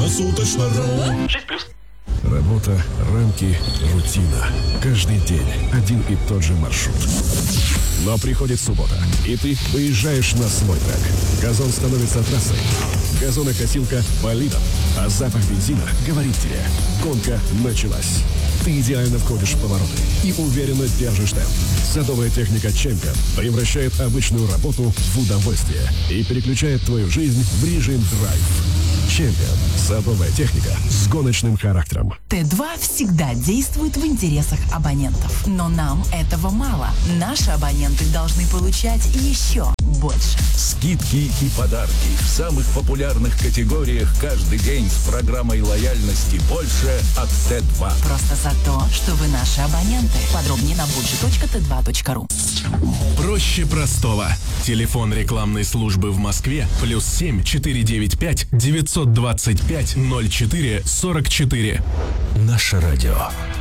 Круглосуточно. 6+. Работа, рамки, рутина. Каждый день один и тот же маршрут. Но приходит суббота, и ты выезжаешь на свой трек. Газон становится трассой. Газонокосилка политом. А запах бензина говорит тебе: гонка началась. Ты идеально входишь в повороты и уверенно держишь темп. Садовая техника Champion превращает обычную работу в удовольствие и переключает твою жизнь в режим драйв. Champion – садовая техника с гоночным характером. Т2 всегда действует в интересах абонентов. Но нам этого мало. Наши абоненты должны получать еще больше. Скидки и подарки в самых популярных категориях каждый день с программой лояльности «Больше» от Т2. Просто за то, что вы наши абоненты. Подробнее на budget.t2.ru. Проще простого. Телефон рекламной службы в Москве +7 495 925 04 44. Наше радио.